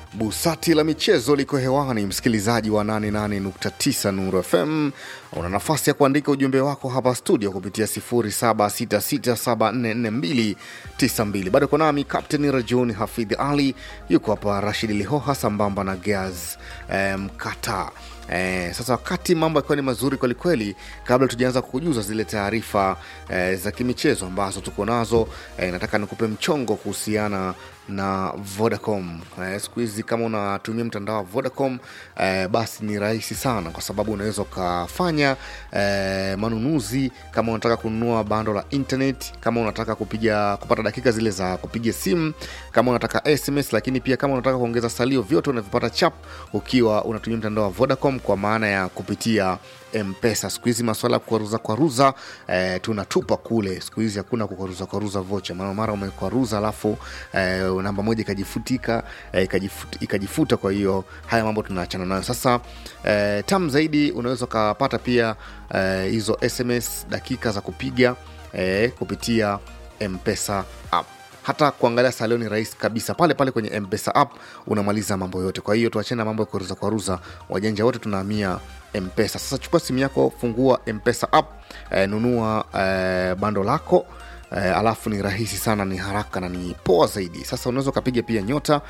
Busati la michezo liko hewani, msikilizaji wa 88.9 Nuru FM. Una nafasi ya kuandika ujumbe wako hapa studio kupitia 0766744292. Bado kwa nami Captain Rajuni Hafidh Ali, yuko hapa Rashid Lihoha sambamba na Gaz Mkata. Sasa wakati mambo yakiwa ni mazuri kweli kweli, kabla tujaanza kukujuza zile taarifa za kimichezo ambazo tuko nazo, nataka nikupe mchongo kuhusiana na Vodacom. Siku hizi kama unatumia mtandao wa Vodacom, basi ni rahisi sana, kwa sababu unaweza ukafanya manunuzi kama unataka kununua bando la internet, kama unataka kupata dakika zile za kupiga simu, kama unataka SMS, lakini pia kama unataka kuongeza salio, vyote unavipata chap ukiwa unatumia mtandao wa Vodacom, kwa maana ya kupitia M-Pesa. Siku hizi masuala ya kukwaruza tunatupa kule. Siku hizi hakuna kukwaruza vocha. Mara umekwaruza alafu namba moja ikajifuta. Kwa hiyo haya mambo tunaachana nayo. Sasa tam zaidi unaweza kupata pia hizo SMS dakika za kupiga kupitia M-Pesa app. Hata kuangalia salio ni rahisi kabisa. Pale pale kwenye M-Pesa app unamaliza mambo yote. Kwa hiyo tuachane na mambo ya kukwaruza. Wajanja wote tunahamia M-Pesa. Sasa chukua simu yako, fungua M-Pesa app, nunua bando lako, alafu ni rahisi sana, ni haraka na ni poa zaidi. Sasa unaweza kupiga pia nyota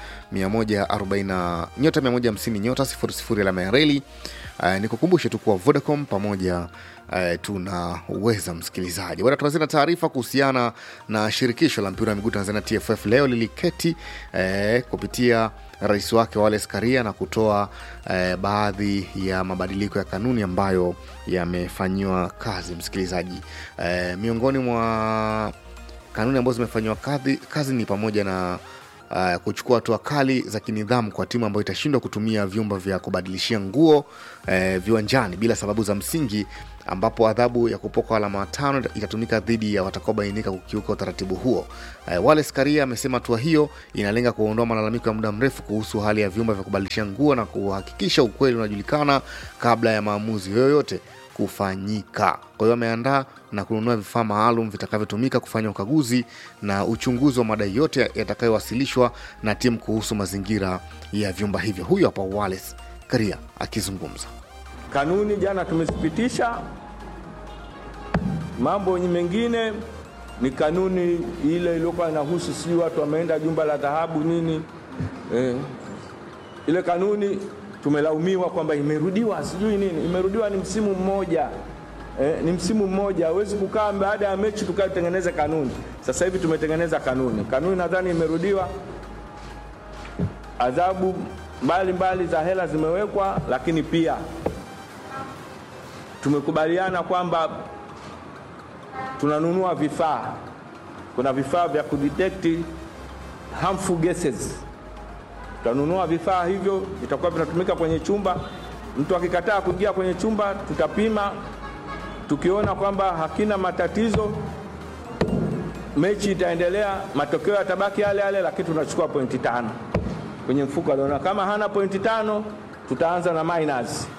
150 nyota 00 alama ya reli. Nikukumbushe tu kuwa Vodacom pamoja tunaweza, msikilizaji. Bwana, tunazina taarifa kuhusiana na shirikisho la mpira wa miguu Tanzania TFF. Leo liliketi kupitia rais wake Wallace Karia na kutoa baadhi ya mabadiliko ya kanuni ambayo yamefanywa kazi, msikilizaji. Miongoni mwa kanuni ambazo zimefanywa kazi ni pamoja na kuchukua hatua kali za kinidhamu kwa timu ambayo itashindwa kutumia vyumba vya kubadilishia nguo viwanjani bila sababu za msingi, ambapo adhabu ya kupokwa alama 5 itatumika dhidi ya watakaobainika kukiuka utaratibu huo. Wallace Karia amesema hatua hiyo inalenga kuondoa malalamiko ya muda mrefu kuhusu hali ya vyumba vya kubadilishia nguo na kuhakikisha ukweli unajulikana kabla ya maamuzi yoyote kufanyika. Kwa hiyo ameandaa na kununua vifaa maalum vitakavyotumika kufanya ukaguzi na uchunguzi wa madai yote yatakayowasilishwa na timu kuhusu mazingira ya vyumba hivyo. Huyo hapa Wallace Karia akizungumza. Kanuni jana tumezipitisha. Mambo mengine ni kanuni ile iliyokuwa inahusu sijui watu wameenda jumba la dhahabu nini. Ile kanuni tumelaumiwa kwamba imerudiwa sijui nini. Imerudiwa ni msimu mmoja. Ni msimu mmoja. Hawezi kukaa baada ya mechi tukatengeneza kanuni. Sasa hivi tumetengeneza kanuni. Kanuni nadhani imerudiwa. Adhabu mbalimbali za hela zimewekwa, lakini pia tumekubaliana kwamba tunanunua vifaa. Kuna vifaa vya kudetect harmful gases. Tutanunua vifaa hivyo, vitakuwa vinatumika kwenye chumba. Mtu akikataa kuingia kwenye chumba, tutapima. Tukiona kwamba hakina matatizo, mechi itaendelea, matokeo yatabaki yale yale, lakini tunachukua pointi 5 kwenye mfuko. Ndio kama hana pointi 5 tutaanza na minus.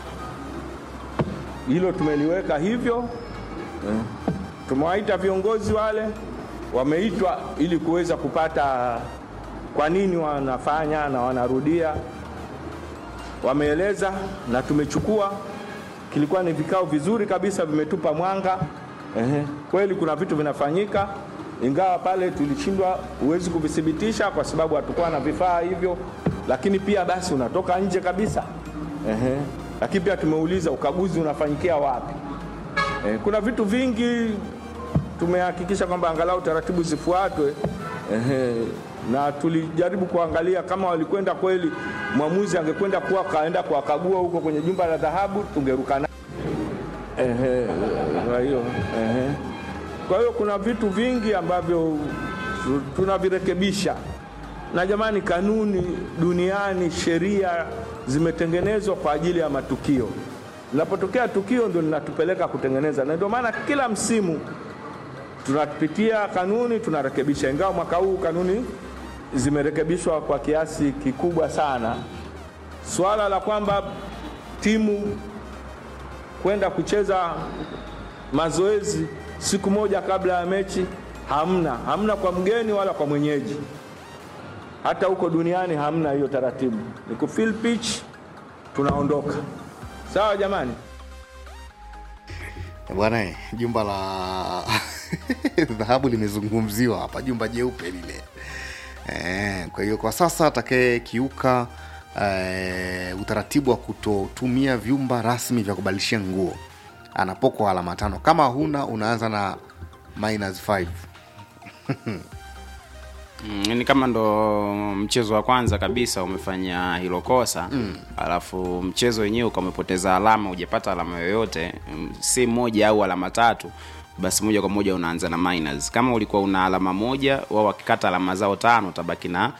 Hilo tumeliweka hivyo. Tumewaita viongozi wale, wameitwa ili kuweza kupata kwa nini wanafanya na wanarudia. Wameeleza na tumechukua. Kilikuwa ni vikao vizuri kabisa, vimetupa mwanga. Kweli kuna vitu vinafanyika, ingawa pale tulishindwa uwezi kuvithibitisha kwa sababu hatakuwa na vifaa hivyo, lakini pia basi unatoka nje kabisa. Lakini pia tumeuliza ukaguzi unafanyikia wapi. Kuna vitu vingi tumehakikisha kwamba angalau taratibu zifuatwe. Na tulijaribu kuangalia kama walikwenda kweli, mwamuzi angekwenda kaenda kuwakagua huko kwenye jumba la dhahabu, tungeruka na Kwa hiyo kuna vitu vingi ambavyo tunavirekebisha. Na jamani, kanuni duniani, sheria zimetengenezwa kwa ajili ya matukio. Linapotokea tukio ndio linatupeleka kutengeneza. Na ndio maana kila msimu tunapitia kanuni, tunarekebisha. Ingawa mwaka huu kanuni zimerekebishwa kwa kiasi kikubwa sana. Swala la kwamba timu kwenda kucheza mazoezi siku moja kabla ya mechi hamna kwa mgeni wala kwa mwenyeji. Hata huko duniani hamna hiyo taratibu, ni kufill pitch tunaondoka. Sawa jamani? Bwana, jumba la dhahabu limezungumziwa hapa, jumba jeupe lile. Kwa hiyo kwa sasa atakaye kiuka utaratibu wa kutotumia vyumba rasmi vya kubadilishia nguo anapokwa alama 5. Kama huna unaanza na -5. Ni kama ndo mchezo wa kwanza kabisa umefanya hilo kosa, alafu mchezo wenyewe ukamepoteza alama, hujapata alama yoyote, si moja au alama 3, basi moja kwa moja unaanza na minus. Kama ulikuwa una alama 1, wao wakikata alama zao 5 utabaki na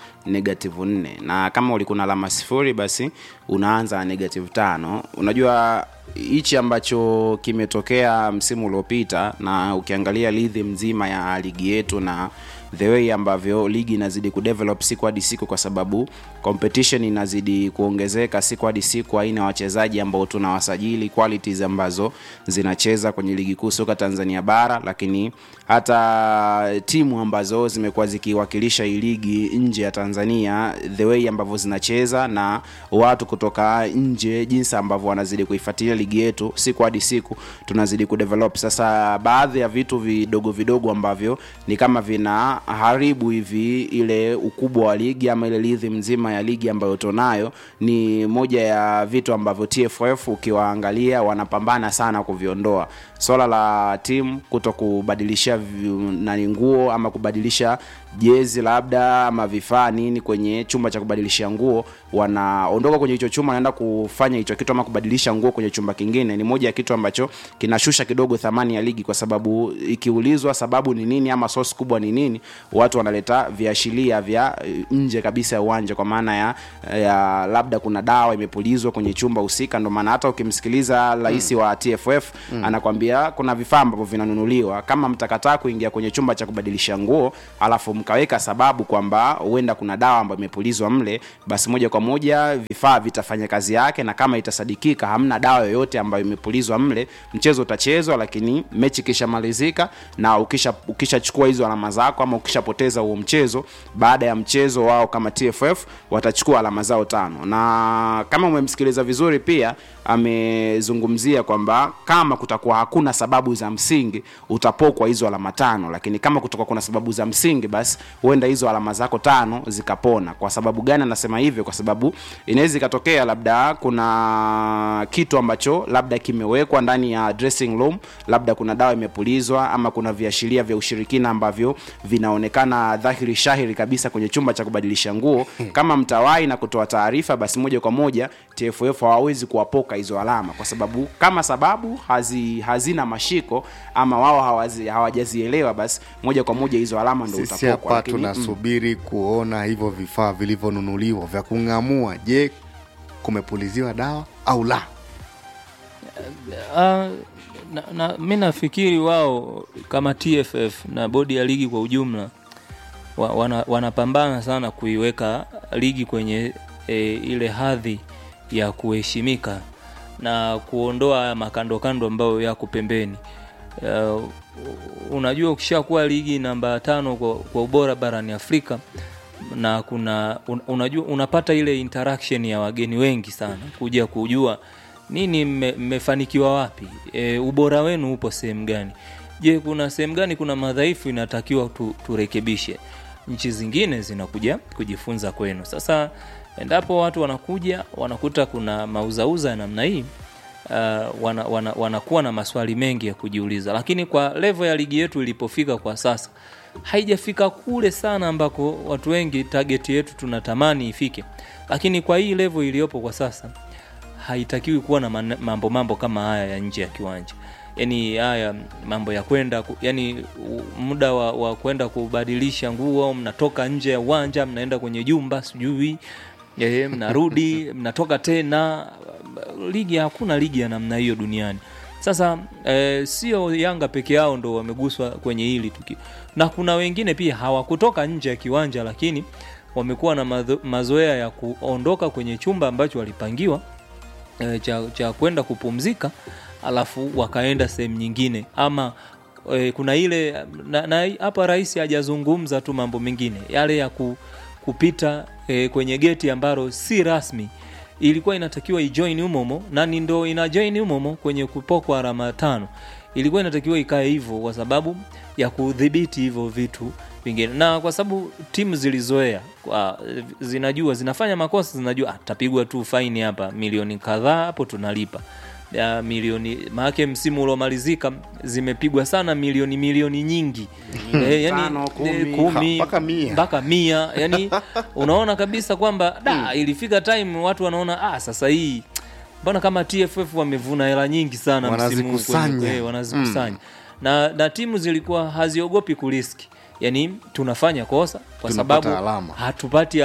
-4, na kama ulikuwa na alama 0 basi unaanza na -5. Unajua hichi ambacho kimetokea msimu uliopita, na ukiangalia ligi mzima ya ligi yetu na the way ambavyo ligi inazidi kudevelop siku hadi siku, kwa sababu competition inazidi kuongezeka siku hadi siku, aina wachezaji ambao tunawasajili, qualities ambazo zinacheza kwenye ligi kuu soka Tanzania bara, lakini hata timu ambazo zimekuwa zikiwakilisha hii ligi nje ya Tanzania, the way ambavyo zinacheza na watu kutoka nje, jinsi ambavyo wanazidi kuifuatilia ligi yetu siku hadi siku, tunazidi kudevelop. Sasa baadhi ya vitu vidogo ambavyo ni kama vina haribu hivi ile ukubwa wa ligi ama ile ligi mzima ya ligi ambayo tunayo, ni moja ya vitu ambavyo TFF ukiwaangalia wanapambana sana kuviondoa. Swala la timu kutokubadilisha nguo ama kubadilisha jezi labda ama vifaa nini kwenye chumba cha kubadilisha nguo, wanaondoka kwenye hicho chumba naenda kufanya hicho kitu ama kubadilisha nguo kwenye chumba kingine, ni moja ya kitu ambacho kinashusha kidogo thamani ya ligi, kwa sababu ikiulizwa sababu ni nini ama source kubwa ni nini, watu wanaleta viashiria vya nje kabisa ya uwanja, kwa maana ya labda kuna dawa imepulizwa kwenye chumba husika. Ndio maana hata ukimsikiliza rais wa TFF anakuambia kuna vifaa ambavyo vinanunuliwa, kama mtakataa kuingia kwenye chumba cha kubadilisha nguo alafu mkaweka sababu kwamba huenda kuna dawa ambayo imepulizwa mle, basi moja kwa moja vifaa vitafanya kazi yake, na kama itasadikika hamna dawa yoyote ambayo imepulizwa mle, mchezo utachezwa. Lakini mechi kishamalizika na ukishachukua hizo alama zako ama ukishapoteza huo mchezo, baada ya mchezo wao kama TFF watachukua alama zao 5. Na kama umemsikiliza vizuri pia amezungumzia kwamba kama kutakuwa hakuna sababu za msingi utapokwa hizo alama 5, lakini kama kutakuwa kuna sababu za msingi basi huenda hizo alama zako 5 zikapona. Kwa sababu gani anasema hivyo? Kwa sababu inaweza ikatokea labda kuna kitu ambacho labda kimewekwa ndani ya dressing room, labda kuna dawa imepulizwa ama kuna viashiria vya ushirikina ambavyo vinaonekana dhahiri shahiri kabisa kwenye chumba cha kubadilisha nguo. Kama mtawai na kutoa taarifa, basi moja kwa moja TFF hawawezi kuwapoka hizo alama, kwa sababu kama sababu hazina mashiko ama wao hawajazielewa, basi moja kwa moja hizo alama ndio utapokwa. Sisi hapa tunasubiri kuona hivyo vifaa vilivyonunuliwa vya kung'amua, je, kumepuliziwa dawa au la? Mimi nafikiri wao kama TFF na bodi ya ligi kwa ujumla wanapambana sana kuiweka ligi kwenye ile hadhi ya kuheshimika na kuondoa makando kando ambayo yako pembeni. Unajua ukishakuwa ligi namba 5 kwa ubora barani Afrika, na unajua unapata ile interaction ya wageni wengi sana kuja kujua nini mmefanikiwa wapi, ubora wenu upo sehemu gani, je kuna sehemu gani kuna madhaifu inatakiwa turekebishe. Nchi zingine zinakuja kujifunza kwenu. Sasa endapo watu wanakuja wanakuta kuna mauzauza namna hii, wanakuwa na maswali mengi ya kujiuliza. Lakini kwa level ya ligi yetu ilipofika kwa sasa, haijafika kule sana ambako watu wengi target yetu tunatamani ifike. Lakini kwa hii level iliyopo kwa sasa, haitakiwi kuwa na mambo kama haya ya nje ya kiwanja. Yani haya mambo ya kwenda yani muda wa kwenda kubadilisha nguo, mnatoka nje ya uwanja mnaenda kwenye jumba sijui mnarudi mnatoka tena. Ligi, hakuna ligi ya namna hiyo duniani. Sasa sio Yanga peke yao ndo wameguswa kwenye hili tukio, na kuna wengine pia hawakutoka nje ya kiwanja, lakini wamekuwa na mazoea ya kuondoka kwenye chumba ambacho walipangiwa cha kwenda kupumzika, alafu wakaenda sehemu nyingine. Ama kuna ile na hapa rais hajazungumza tu mambo mengine yale ya kupita kwenye geti ambalo si rasmi, ilikuwa inatakiwa ijoin umomo na ndo ina join umomo kwenye kupokwa alama 5. Ilikuwa inatakiwa ikae hivyo kwa sababu ya kudhibiti hivyo vitu vingine, na kwa sababu timu zilizoea zinajua zinafanya makosa, zinajua tutapigwa tu faini hapa milioni kadhaa, hapo tunalipa ya milioni. Maana msimu uliomalizika zimepigwa sana milioni nyingi, yani 10 mpaka 100, yani unaona kabisa kwamba ilifika time watu wanaona sasa hii mbona kama TFF wamevuna hela nyingi sana msimu huu, wanazikusanya. Na timu zilikuwa haziogopi kuriski, yani tunafanya kosa kwa sababu hatupati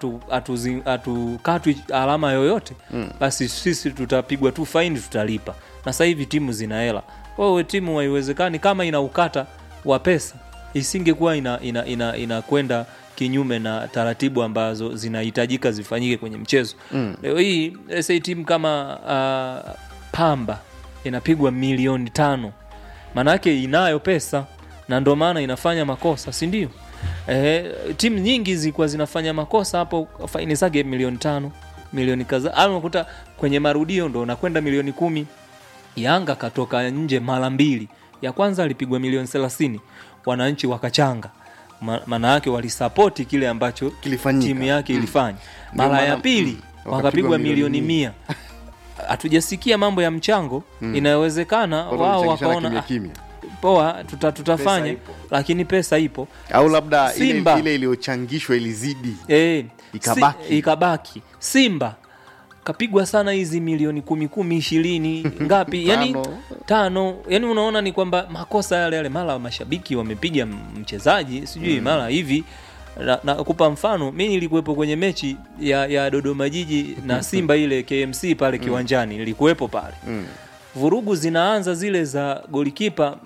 hatukatwi alama yoyote, basi sisi tutapigwa tu faini, tutalipa. Na sasa hivi timu zina hela, kwa hiyo timu haiwezekani kama ina ukata wa pesa isingekuwa inakwenda kinyume na taratibu ambazo zinahitajika zifanyike kwenye mchezo. Leo hii SA timu kama Pamba inapigwa milioni 5, maana yake inayo pesa na ndio maana inafanya makosa, si ndio? Timu nyingi zilikuwa zinafanya makosa hapo, faini zake milioni 5, milioni kadhaa, au unakuta kwenye marudio ndio unakwenda milioni 10. Yanga katoka nje mara 2, ya kwanza alipigwa milioni 30, wananchi wakachanga, maana yake walisapoti kile ambacho timu yake ilifanya. Mara ya pili wakapigwa milioni 100. Hatujasikia mambo ya mchango, inawezekana wao wakaona poa tutafanya, lakini pesa ipo, au labda ile iliyochangishwa ilizidi ikabaki. Simba kapigwa sana hizi milioni 10 20 ngapi yani 5, yani unaona ni kwamba makosa yale mara mashabiki wamepiga mchezaji sijui mara hivi. Na kupa mfano, mimi nilikuwepo kwenye mechi ya Dodoma Jiji na Simba ile KMC pale kiwanjani, nilikuwepo pale. Vurugu zinaanza zile za golikipa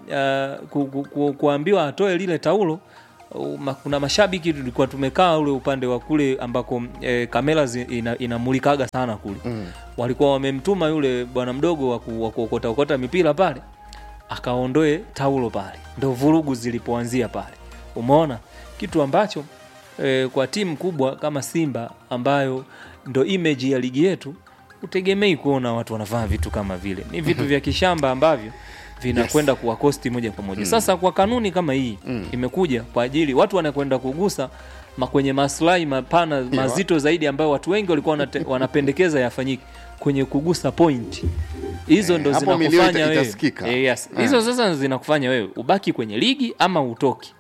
kuambiwa atoe lile taulo. Kuna mashabiki tulikuwa tumekaa ule upande wa kule ambako kamera inamulikaga sana kule. Walikuwa wamemtuma yule bwana mdogo wa kuokota mipira pale akaondoe taulo pale, ndio vurugu zilipoanzia pale. Umeona kitu ambacho kwa timu kubwa kama Simba ambayo ndo image ya ligi yetu, utegemei kuona watu wanafanya vitu kama vile. Ni vitu vya kishamba ambavyo vinakwenda kuwa kosti moja kwa moja. Sasa kwa kanuni kama hii imekuja kwa ajili watu wanakwenda kugusa kwenye maslahi mapana mazito zaidi ambayo watu wengi walikuwa wanapendekeza yafanyike kwenye kugusa point. Hizo ndo zinakufanya wewe. Hizo sasa zinakufanya wewe ubaki kwenye ligi ama utoki.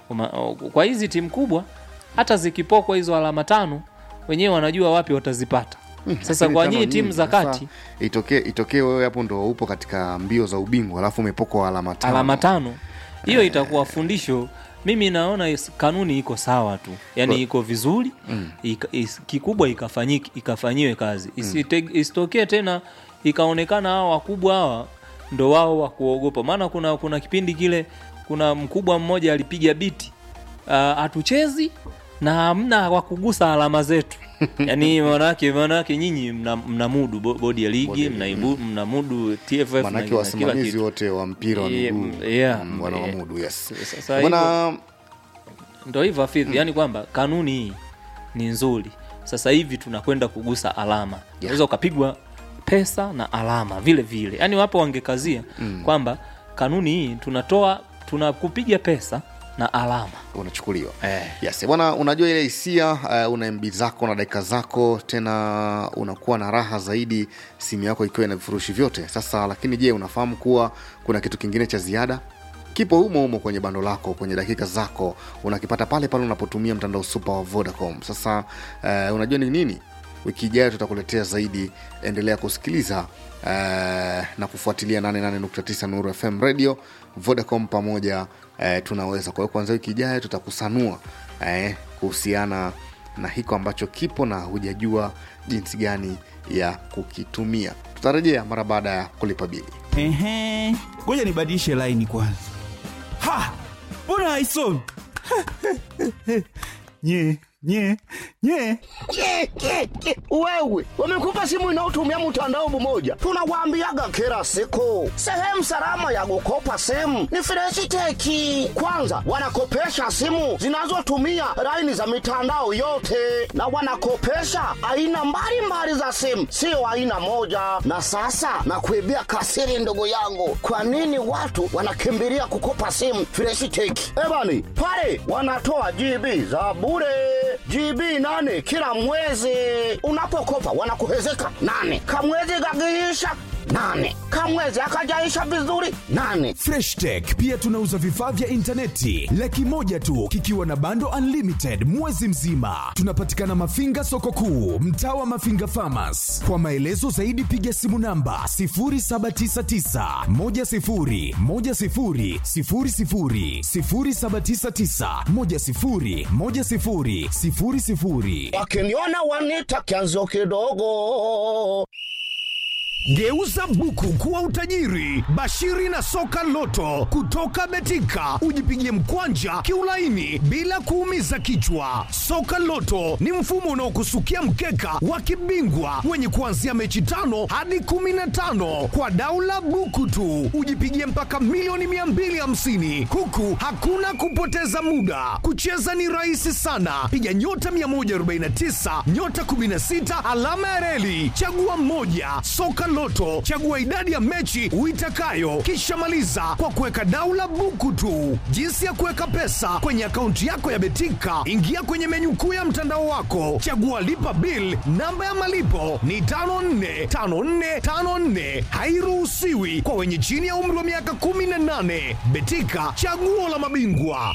Kwa hizi timu kubwa hata zikipokwa hizo alama 5 wenyewe wanajua wapi watazipata. Sasa kwa nyinyi timu za kati itokee wewe hapo ndo upo katika mbio za ubingwa alafu umepokwa alama 5. Hiyo itakuwa fundisho. Mimi naona kanuni iko sawa tu. Yaani iko vizuri. Kikubwa ikafanyiwe kazi. Isitokee tena ikaonekana hao wakubwa hawa ndo wao wa kuogopa. Maana kuna kipindi kile kuna mkubwa mmoja alipiga biti hatuchezi na hamna wa kugusa alama zetu. Yaani maana yake nyinyi mnamudu bodi ya ligi, mnamudu TFF, maana yake wasimamizi wote wa mpira wa miguu wanamudu. Sasa bwana ndio hivyo afidhi, yani kwamba kanuni hii ni nzuri. Sasa hivi tunakwenda kugusa alama. Unaweza ukapigwa pesa na alama vile vile. Yaani wapo wangekazia kwamba kanuni hii tunakupiga pesa na alama unachukuliwa. Yes bwana, unajua ile hisia una MB zako na dakika zako, tena unakuwa na raha zaidi simu yako ikiwa ina vifurushi vyote. Sasa lakini je, unafahamu kuwa kuna kitu kingine cha ziada kipo humo kwenye bando lako, kwenye dakika zako unakipata pale unapotumia mtandao super wa Vodacom. Sasa unajua ni nini? Wiki ijayo tutakuletea zaidi. Endelea kusikiliza na kufuatilia 88.9 Nuru FM Radio. Vodacom pamoja tunaweza. Kwa hiyo kwanza wiki ijayo tutakusanua kuhusiana na hiko ambacho kipo na hujajua jinsi gani ya kukitumia. Tutarejea mara baada ya kulipa bili. Ngoja nibadilishe line kwanza. Mbona haisomi? Nye Nye. Wewe wamekupa simu inayotumia mtandao mmoja. Tunawaambiaga kila siku, sehemu salama ya kukopa simu ni Fresh Tech. Kwanza wanakopesha simu zinazotumia laini za mitandao yote, na wanakopesha aina mbalimbali za simu, sio aina moja. Na sasa nakuibia kasiri, ndugu yangu, kwa nini watu wanakimbilia kukopa simu Fresh Tech? Ebani pale wanatoa GB za bure, GB 8 kila mwezi. Unapokopa wanakuhezeka 8. Kamwezi kakiisha 8. Kamwezi akajaisha vizuri 8. Fresh Tech pia tunauza vifaa vya intaneti 100,000 tu kikiwa na bando unlimited mwezi mzima. Tunapatikana Mafinga soko kuu, mtaa wa Mafinga Farmers. Kwa maelezo zaidi piga simu namba 0799 10 10 00 0799 10 10 00. Wakiniona wanita kianzo kidogo. Geuza buku kuwa utajiri. Bashiri na soka loto kutoka Betika. Ujipigie mkwanja kiulaini bila kuumiza kichwa. Soka loto ni mfumo unaokusukia mkeka wa kibingwa wenye kuanzia mechi 5 hadi 15 kwa daula buku tu. Ujipigie mpaka milioni 250 huku hakuna kupoteza muda. Kucheza ni rahisi sana. Piga nyota 149 nyota 16 alama ya reli, chagua mmoja. Soka Loto, chagua idadi ya mechi uitakayo, kisha maliza kwa kuweka daula buku tu. Jinsi ya kuweka pesa kwenye akaunti yako ya Betika, ingia kwenye menyu kuu ya mtandao wako, chagua lipa bill. Namba ya malipo ni 545454. Hairuhusiwi kwa wenye chini ya umri wa miaka 18. Betika, chaguo la mabingwa.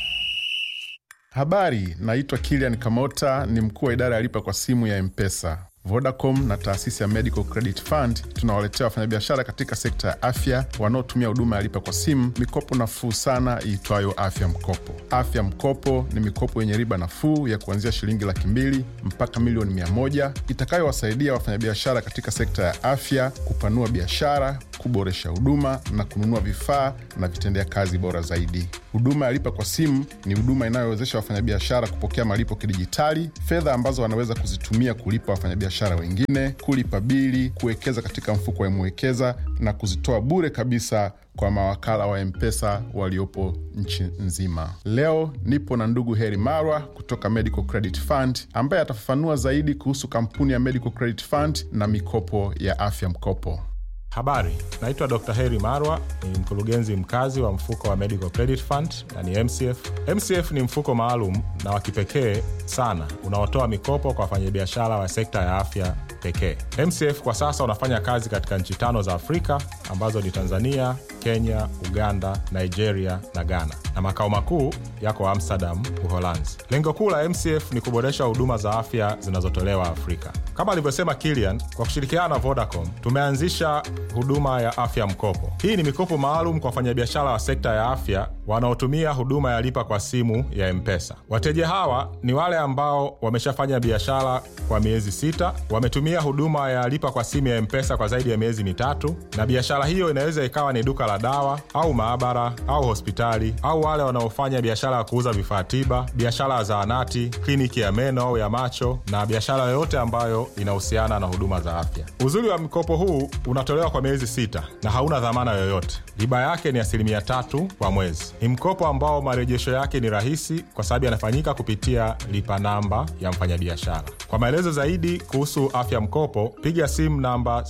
Habari, naitwa Kilian Kamota, ni mkuu wa idara ya lipa kwa simu ya M-Pesa. Vodacom na taasisi ya Medical Credit Fund tunawaletea wafanyabiashara katika sekta ya afya wanaotumia huduma ya lipa kwa simu mikopo nafuu sana iitwayo Afya Mkopo. Afya Mkopo ni mikopo yenye riba nafuu ya kuanzia shilingi 200,000 mpaka milioni 100 itakayowasaidia wafanyabiashara katika sekta ya afya kupanua biashara, kuboresha huduma na kununua vifaa na vitendea kazi bora zaidi. Huduma ya lipa kwa simu ni huduma inayowezesha wafanyabiashara kupokea malipo kidijitali, fedha ambazo wanaweza kuzitumia kulipa wafanyabiashara wengine, kulipa bili, kuwekeza katika mfuko wa Mwekeza na kuzitoa bure kabisa kwa mawakala wa M-Pesa waliopo nchi nzima. Leo nipo na ndugu Heri Marwa kutoka Medical Credit Fund ambaye atafafanua zaidi kuhusu kampuni ya Medical Credit Fund na mikopo ya Afya Mkopo. Habari, naitwa Dr. Heri Marwa, ni mkurugenzi mkazi wa mfuko wa Medical Credit Fund, yani MCF. MCF ni mfuko maalum na wa kipekee sana unaotoa mikopo kwa wafanyabiashara wa sekta ya afya pekee. MCF kwa sasa unafanya kazi katika nchi 5 za Afrika ambazo ni Tanzania, Kenya, Uganda, Nigeria na Ghana. Na makao makuu yako Amsterdam, Uholanzi. Lengo kuu la MCF ni kuboresha huduma za afya zinazotolewa Afrika. Kama alivyosema Kilian, kwa kushirikiana na Vodacom, tumeanzisha huduma ya Afya Mkopo. Hii ni mikopo maalum kwa wafanyabiashara wa sekta ya afya wanaotumia huduma ya lipa kwa simu ya M-Pesa. Wateja hawa ni wale ambao wameshafanya biashara kwa miezi 6, wametumia huduma ya lipa kwa simu ya M-Pesa kwa zaidi ya miezi 3, na biashara hiyo inaweza ikawa ni duka la dawa au maabara au hospitali, au wale wanaofanya biashara ya kuuza vifaa tiba, biashara ya zahanati, kliniki ya meno au ya macho, na biashara yoyote ambayo inahusiana na huduma za afya. Uzuri wa mkopo huu unatolewa kwa miezi 6 na hauna dhamana yoyote. Riba yake ni 3% kwa mwezi. Ni mkopo ambao marejesho yake ni rahisi kwa sababu yanafanyika kupitia lipa namba ya mfanyabiashara. Kwa maelezo zaidi kuhusu Afya Mkopo, piga simu namba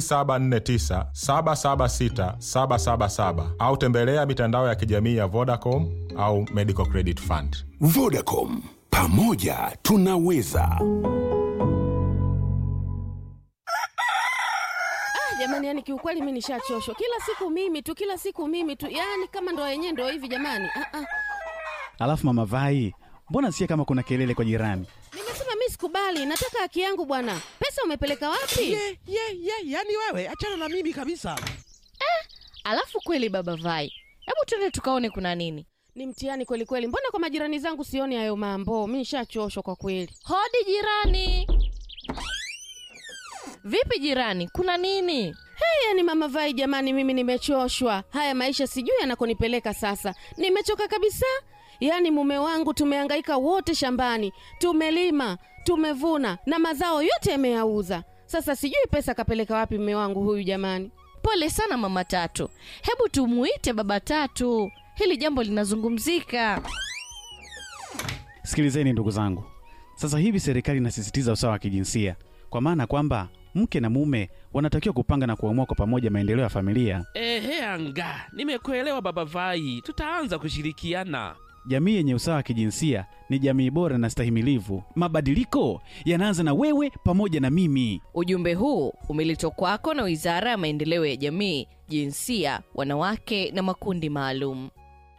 0749 776 777 au tembelea mitandao ya kijamii ya Vodacom au Medical Credit Fund. Vodacom, pamoja tunaweza. Jamani, yani kiukweli mimi nishachoshwa. Kila siku mimi tu. Yani kama ndo yenyewe ndo hivi jamani. Alafu mama Vai, mbona sikia kama kuna kelele kwa jirani? Nimesema mimi sikubali, nataka haki yangu bwana. Pesa umepeleka wapi? Yani wewe achana na mimi kabisa. Alafu kweli baba Vai, hebu twende tukaone kuna nini. Ni mtihani kweli kweli. Mbona kwa majirani zangu sioni hayo mambo? Mimi nishachoshwa kwa kweli. Hodi jirani. Vipi jirani, kuna nini? Yani mama Vai jamani, mimi nimechoshwa. Haya maisha sijui yanakonipeleka sasa. Nimechoka kabisa. Yaani mume wangu tumehangaika wote shambani, tumelima, tumevuna na mazao yote yameyauza. Sasa sijui pesa kapeleka wapi mume wangu huyu jamani. Pole sana mama Tatu, hebu tumuite baba Tatu, hili jambo linazungumzika. Sikilizeni ndugu zangu, sasa hivi serikali inasisitiza usawa wa kijinsia, kwa maana kwamba mke na mume wanatakiwa kupanga na kuamua kwa pamoja maendeleo ya familia. Anga, nimekuelewa baba Vai, tutaanza kushirikiana. Jamii yenye usawa wa kijinsia ni jamii bora na stahimilivu. Mabadiliko yanaanza na wewe pamoja na mimi. Ujumbe huu umeletwa kwako na Wizara ya Maendeleo ya Jamii, Jinsia, Wanawake na Makundi Maalum.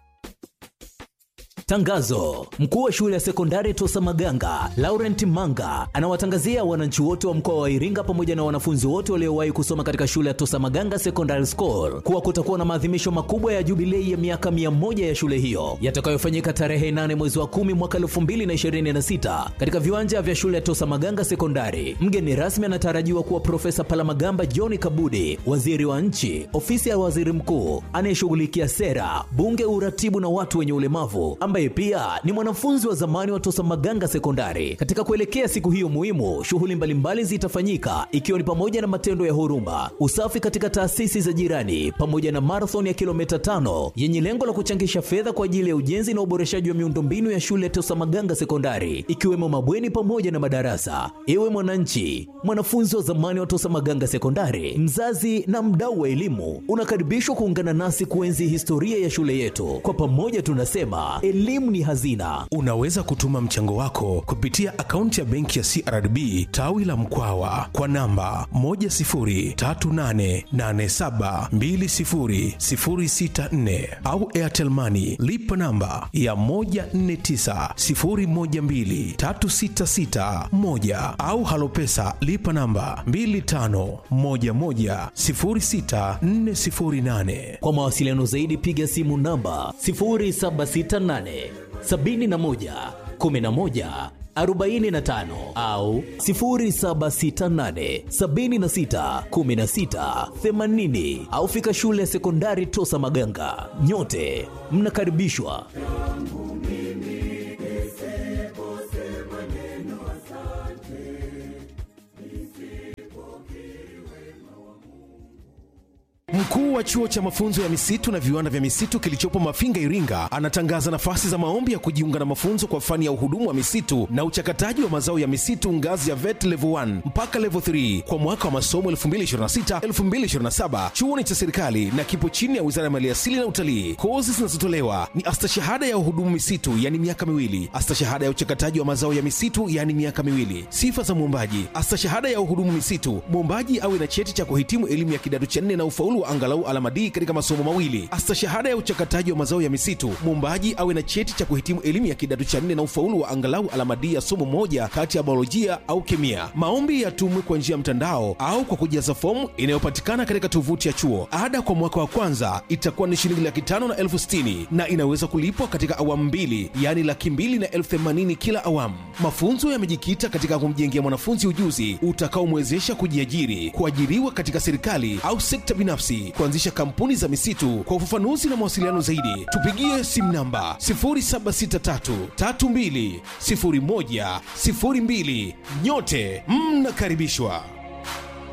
Tangazo: mkuu wa shule ya sekondari Tosa Maganga, Laurent Manga, anawatangazia wananchi wote wa mkoa wa Iringa pamoja na wanafunzi wote waliowahi kusoma katika shule ya Tosa Maganga Secondary School kuwa kutakuwa na maadhimisho makubwa ya jubilei ya miaka 100 ya shule hiyo yatakayofanyika tarehe 8 mwezi wa 10 mwaka 2026 katika viwanja vya shule ya Tosa Maganga Sekondari. Mgeni rasmi anatarajiwa kuwa Profesa Palamagamba John Kabudi, waziri wa nchi, ofisi ya waziri mkuu anayeshughulikia sera, bunge, uratibu na watu wenye ulemavu, ambaye pia ni mwanafunzi wa zamani wa Tosa Maganga Sekondari. Katika kuelekea siku hiyo muhimu, shughuli mbalimbali zitafanyika ikiwa ni pamoja na matendo ya huruma, usafi katika taasisi za jirani, pamoja na marathon ya kilomita 5 yenye lengo la kuchangisha fedha kwa ajili ya ujenzi na uboreshaji wa miundombinu ya shule ya Tosa Maganga Sekondari, ikiwemo mabweni pamoja na madarasa. Ewe mwananchi, mwanafunzi wa zamani wa Tosa Maganga Sekondari, mzazi na mdau wa elimu, unakaribishwa kuungana nasi kuenzi historia ya shule yetu. Kwa pamoja tunasema elimu ni hazina. Unaweza kutuma mchango wako kupitia akaunti ya benki ya CRDB tawi la Mkwawa kwa namba 10388720064 au Airtel Money lipa namba ya 1490123661 au Halopesa lipa namba 25110648. Kwa mawasiliano zaidi piga simu namba 0768 71 11 45 au 0768 76 16 80 au fika shule ya sekondari Tosa Maganga. Nyote mnakaribishwa. Mkuu wa chuo cha mafunzo ya misitu na viwanda vya misitu kilichopo Mafinga, Iringa, anatangaza nafasi za maombi ya kujiunga na mafunzo kwa fani ya uhudumu wa misitu na uchakataji wa mazao ya misitu ngazi ya VET level 1 mpaka level 3 kwa mwaka wa masomo 2026-2027. Chuo ni cha serikali na kipo chini ya Wizara ya Maliasili na Utalii. Kozi zinazotolewa ni astashahada ya uhudumu misitu, yani miaka 2, astashahada ya uchakataji wa mazao ya misitu, yani miaka 2. Sifa za mwombaji: astashahada ya uhudumu misitu, mwombaji awe na cheti cha kuhitimu elimu ya kidato cha 4 na ufaulu wa angalau alama D katika masomo mawili. Astashahada ya uchakataji wa mazao ya misitu, mwombaji awe na cheti cha kuhitimu elimu ya kidato cha 4 na ufaulu wa angalau alama D ya somo moja kati ya biolojia au kemia. Maombi yatumwe kwa njia ya mtandao au kwa kujaza fomu inayopatikana katika tovuti ya chuo. Ada kwa mwaka wa kwanza itakuwa ni shilingi 500,000 na 60,000 na inaweza kulipwa katika awamu mbili, yani 200,000 na 80,000 kila awamu. Mafunzo yamejikita katika kumjengea mwanafunzi ujuzi utakaomwezesha kujiajiri, kuajiriwa katika serikali au sekta binafsi, kuanzisha kampuni za misitu. Kwa ufafanuzi na mawasiliano zaidi, tupigie simu namba 0763320102. Nyote mnakaribishwa.